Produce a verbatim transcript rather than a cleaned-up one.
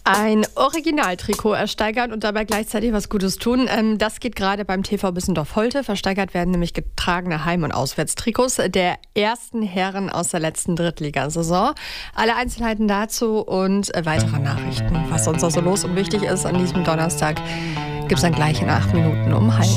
Ein Originaltrikot ersteigern und dabei gleichzeitig was Gutes tun. Ähm, das geht gerade beim T V Bissendorf-Holte. Versteigert werden nämlich getragene Heim- und Auswärtstrikots der ersten Herren aus der letzten Drittligasaison. Alle Einzelheiten dazu und äh, weitere Nachrichten, was sonst noch so los und wichtig ist an diesem Donnerstag, gibt es dann gleich in acht Minuten um halb.